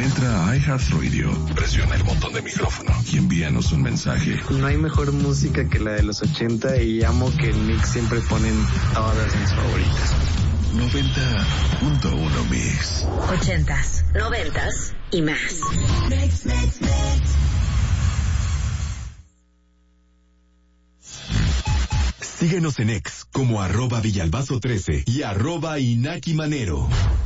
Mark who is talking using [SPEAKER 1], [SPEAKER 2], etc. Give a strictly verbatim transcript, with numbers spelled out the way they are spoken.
[SPEAKER 1] Entra a iHeartRadio, presiona el botón de micrófono y envíanos un mensaje.
[SPEAKER 2] No hay mejor música que la de los ochenta y amo que en Mix siempre ponen todas mis favoritas.
[SPEAKER 1] noventa punto uno Mix.
[SPEAKER 3] Ochentas, noventas y más.
[SPEAKER 4] Mix, mix, mix.
[SPEAKER 5] Síguenos en X como arroba Villalbazo trece y arroba Inaki Manero.